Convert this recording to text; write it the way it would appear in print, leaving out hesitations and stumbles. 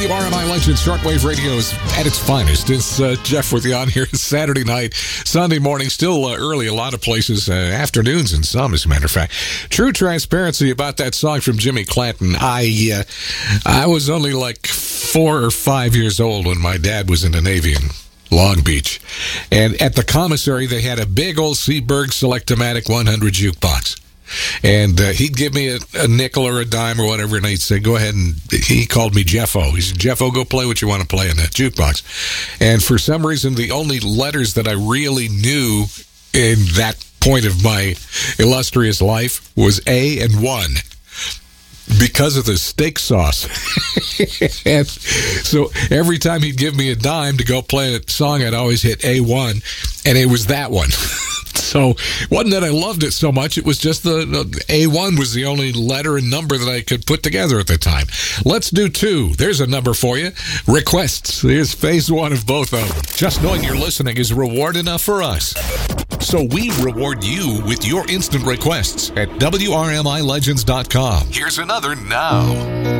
RMI Legends Shortwave Radio is at its finest. It's Jeff with you on here Saturday night, Sunday morning, still early, a lot of places, afternoons in some, as a matter of fact. True transparency about that song from Jimmy Clanton. I was only like 4 or 5 years old when my dad was in the Navy in Long Beach. And at the commissary, they had a big old Seaberg Selectomatic 100 jukebox. And he'd give me a nickel or a dime or whatever, and I'd say, go ahead. And he called me Jeffo. He said, Jeffo, go play what you want to play in that jukebox. And for some reason, the only letters that I really knew in that point of my illustrious life was A and 1. Because of the steak sauce. And so every time he'd give me a dime to go play a song, I'd always hit A1, and it was that one. So it wasn't that I loved it so much, it was just the A1 was the only letter and number that I could put together at the time. Let's do 2. There's a number for you. Requests. Here's phase 1 of both of them. Just knowing you're listening is reward enough for us. So we reward you with your instant requests at WRMILegends.com. Here's another now.